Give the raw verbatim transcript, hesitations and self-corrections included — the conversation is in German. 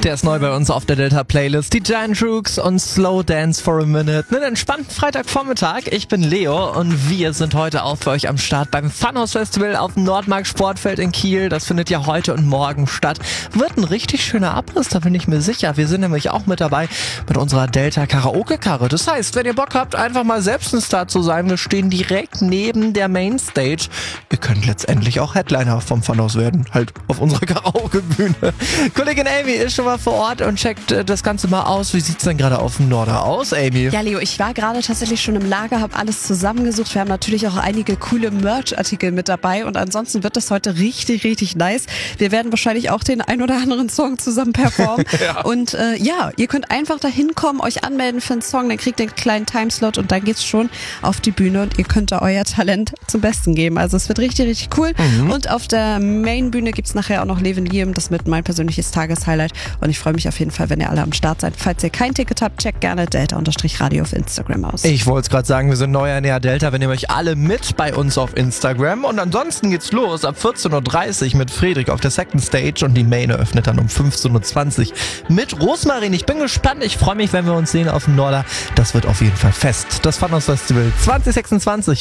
Der ist neu bei uns auf der Delta-Playlist. Die Giant Rooks und Slow Dance for a Minute. Einen entspannten Freitagvormittag. Ich bin Leo und wir sind heute auch für euch am Start beim Funhouse Festival auf dem Nordmark Sportfeld in Kiel. Das findet ja heute und morgen statt. Wird ein richtig schöner Abriss, da bin ich mir sicher. Wir sind nämlich auch mit dabei mit unserer Delta-Karaoke-Karre. Das heißt, wenn ihr Bock habt, einfach mal selbst ein Star zu sein, wir stehen direkt neben der Mainstage. Ihr könnt letztendlich auch Headliner vom Funhouse werden. Halt auf unserer Karaoke-Bühne. Kollegin Amy ist schon mal vor Ort und checkt äh, das Ganze mal aus. Wie sieht's denn gerade auf dem Norder aus, Amy? Ja, Leo, ich war gerade tatsächlich schon im Lager, habe alles zusammengesucht. Wir haben natürlich auch einige coole Merch-Artikel mit dabei und ansonsten wird das heute richtig, richtig nice. Wir werden wahrscheinlich auch den ein oder anderen Song zusammen performen. ja. Und äh, ja, ihr könnt einfach da hinkommen, euch anmelden für einen Song, dann kriegt ihr einen kleinen Timeslot und dann geht's schon auf die Bühne und ihr könnt da euer Talent zum Besten geben. Also es wird richtig, richtig cool. Mhm. Und auf der Main-Bühne gibt's nachher auch noch Levin Liam, das wird mein persönliches Tageshighlight. Und ich freue mich auf jeden Fall, wenn ihr alle am Start seid. Falls ihr kein Ticket habt, checkt gerne Delta-Radio auf Instagram aus. Ich wollte es gerade sagen, wir sind neu an der Delta. Wir nehmen euch alle mit bei uns auf Instagram. Und ansonsten geht's los ab vierzehn Uhr dreißig mit Friedrich auf der Second Stage. Und die Main eröffnet dann um fünfzehn Uhr zwanzig mit Rosmarin. Ich bin gespannt. Ich freue mich, wenn wir uns sehen auf dem Norder. Das wird auf jeden Fall fest. Das Funhouse Festival zwanzig sechsundzwanzig.